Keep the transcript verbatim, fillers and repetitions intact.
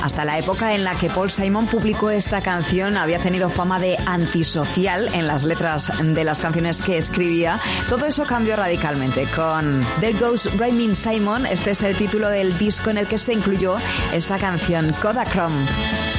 Hasta la época en la que Paul Simon publicó esta canción había tenido fama de antisocial en las letras de las canciones que escribía. Todo eso cambió radicalmente con There Goes Raymond Simon. Este es el título del disco en el que se incluyó esta canción, Kodachrome.